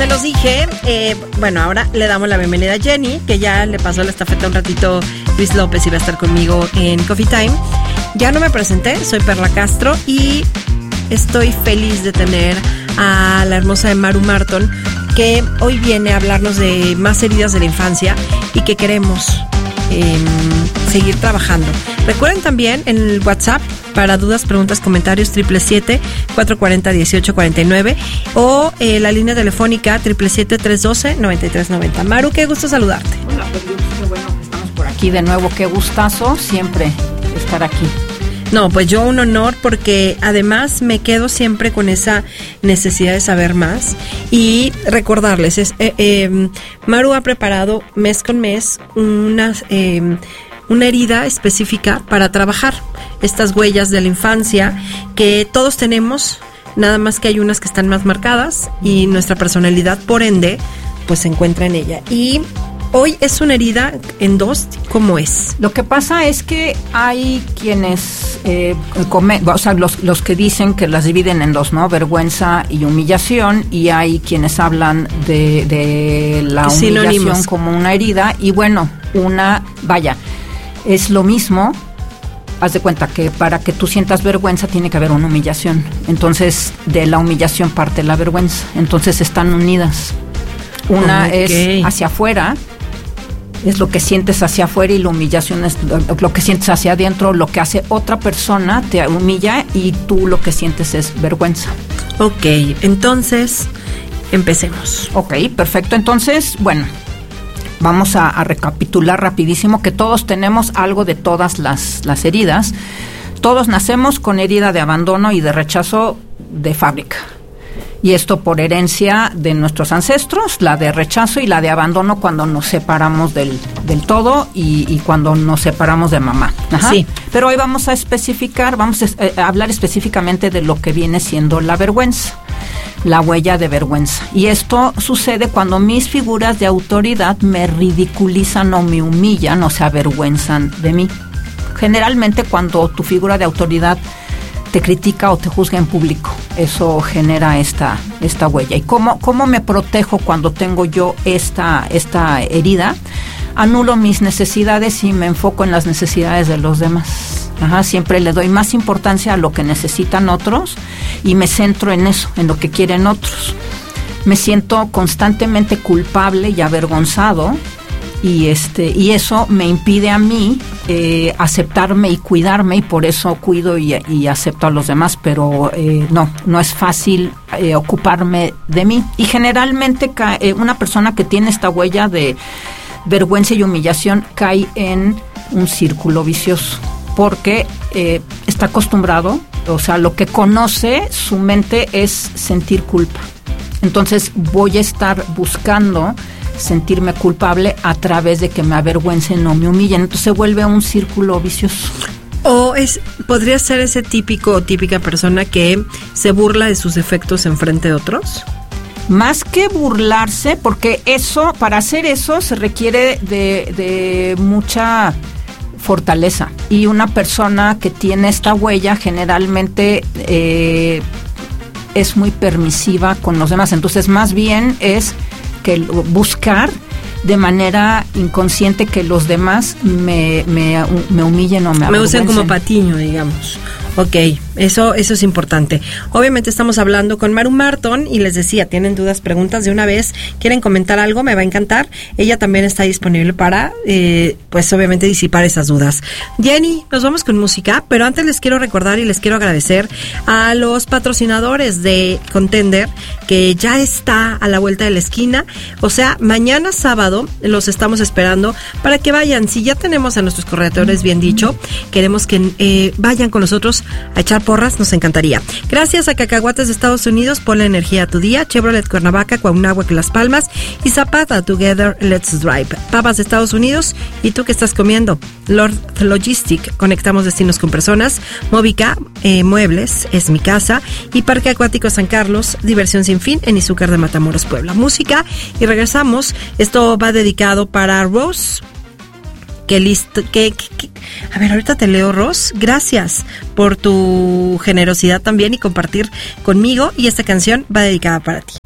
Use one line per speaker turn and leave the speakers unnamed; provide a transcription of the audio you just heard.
se los dije, bueno, ahora le damos la bienvenida a Jenny, que ya le pasó la estafeta un ratito. Luis López iba a estar conmigo en Coffee Time. Ya no me presenté, soy Perla Castro y estoy feliz de tener a la hermosa de Maru Marton, que hoy viene a hablarnos de más heridas de la infancia y que queremos seguir trabajando. Recuerden también en el WhatsApp para dudas, preguntas, comentarios 777-440-1849 o la línea telefónica 777-312-9390. Maru, qué gusto saludarte.
Hola, pues qué bueno que estamos por aquí de nuevo, qué gustazo siempre estar aquí.
No, pues yo un honor porque además me quedo siempre con esa necesidad de saber más y recordarles, Maru ha preparado mes con mes una herida específica para trabajar estas huellas de la infancia que todos tenemos, nada más que hay unas que están más marcadas y nuestra personalidad, por ende, pues se encuentra en ella. Y hoy es una herida en dos, ¿cómo es?
Lo que pasa es que hay quienes, o sea, los que dicen que las dividen en dos, ¿no? Vergüenza y humillación, y hay quienes hablan de la humillación como una herida, y bueno, es lo mismo. Haz de cuenta que para que tú sientas vergüenza tiene que haber una humillación. Entonces, de la humillación parte la vergüenza. Entonces, están unidas. Una es hacia afuera, es lo que sientes hacia afuera, y la humillación es lo que sientes hacia adentro. Lo que hace otra persona te humilla y tú lo que sientes es vergüenza.
Ok, entonces empecemos.
Ok, perfecto. Entonces, bueno, vamos a recapitular rapidísimo que todos tenemos algo de todas las heridas. Todos nacemos con herida de abandono y de rechazo de fábrica. Y esto por herencia de nuestros ancestros, la de rechazo y la de abandono cuando nos separamos del todo y cuando nos separamos de mamá. Ajá. Sí. Pero hoy vamos a hablar específicamente de lo que viene siendo la vergüenza, la huella de vergüenza. Y esto sucede cuando mis figuras de autoridad me ridiculizan o me humillan o se avergüenzan de mí. Generalmente cuando tu figura de autoridad te critica o te juzga en público, eso genera esta huella. ¿Y cómo me protejo cuando tengo yo esta herida? Anulo mis necesidades y me enfoco en las necesidades de los demás. Ajá, siempre le doy más importancia a lo que necesitan otros y me centro en eso, en lo que quieren otros. Me siento constantemente culpable y avergonzado, y eso me impide a mí aceptarme y cuidarme, y por eso cuido y acepto a los demás, pero no es fácil ocuparme de mí. Y generalmente una persona que tiene esta huella de vergüenza y humillación cae en un círculo vicioso, porque está acostumbrado, o sea, lo que conoce su mente es sentir culpa. Entonces voy a estar buscando sentirme culpable a través de que me avergüencen o me humillen. Entonces se vuelve un círculo vicioso.
O podría ser ese típico o típica persona que se burla de sus defectos en frente de otros.
Más que burlarse, porque para hacer eso se requiere de mucha fortaleza. Y una persona que tiene esta huella generalmente es muy permisiva con los demás. Entonces más bien es que buscar de manera inconsciente que los demás me humillen o me avergüencen.
Me usen como patiño, digamos. Ok, eso es importante. Obviamente estamos hablando con Maru Marton y les decía, tienen dudas, preguntas de una vez, quieren comentar algo, me va a encantar. Ella también está disponible para, pues obviamente disipar esas dudas. Jenny, nos vamos con música, pero antes les quiero recordar y les quiero agradecer a los patrocinadores de Contender, que ya está a la vuelta de la esquina. O sea, mañana sábado los estamos esperando para que vayan. Si ya tenemos a nuestros corredores bien dicho, queremos que vayan con nosotros a echar porras, nos encantaría. Gracias a Cacahuates de Estados Unidos, ponle energía a tu día. Chevrolet Cuernavaca, Cuauhnáhuac y Las Palmas, y Zapata, Together Let's Drive. Papas de Estados Unidos, ¿y tú qué estás comiendo? Lord Logistic, conectamos destinos con personas. Móvica, Muebles, Es Mi Casa, y Parque Acuático San Carlos, diversión sin fin en Izúcar de Matamoros, Puebla. Música y regresamos. Esto va dedicado para Rose. A ver, ahorita te leo, Ros. Gracias por tu generosidad también y compartir conmigo. Y esta canción va dedicada para ti.